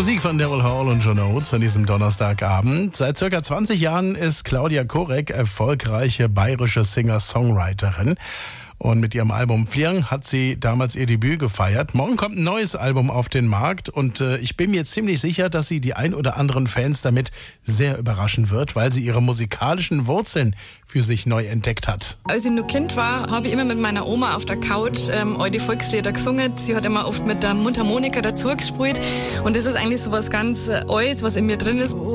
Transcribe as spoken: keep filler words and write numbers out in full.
Musik von Daryl Hall und John Oates an diesem Donnerstagabend. Seit circa zwanzig Jahren ist Claudia Korek erfolgreiche bayerische Singer-Songwriterin. Und mit ihrem Album Flirren hat sie damals ihr Debüt gefeiert. Morgen kommt ein neues Album auf den Markt und äh, ich bin mir ziemlich sicher, dass sie die ein oder anderen Fans damit sehr überraschen wird, weil sie ihre musikalischen Wurzeln für sich neu entdeckt hat. Als ich nur Kind war, habe ich immer mit meiner Oma auf der Couch ähm, alte Volkslieder gesungen. Sie hat immer oft mit der Mundharmonika dazu gespielt und das ist eigentlich so was ganz äh, Altes, was in mir drin ist.